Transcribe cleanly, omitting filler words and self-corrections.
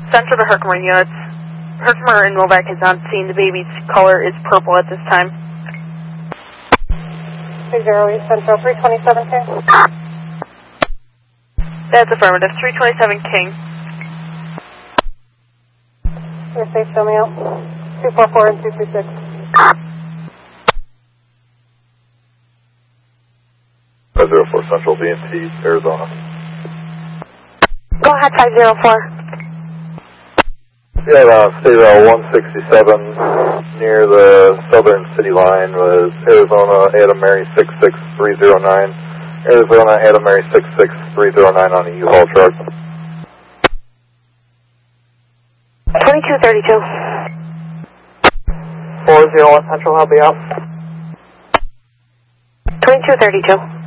Central to Herkimer units. Herkimer and Novak has not seen the baby's color is purple at this time. 30 East Central, 327 King. That's affirmative, 327 King. You're safe, show me out. 244 and 226. .04 Central, BNT, Arizona. Go ahead, 504. Yeah, State Route 167 near the southern city line was Arizona Adam Mary 66309. Arizona Adam Mary 66309 on a U-Haul truck. 2232. 401 Central, I'll be out. 2232.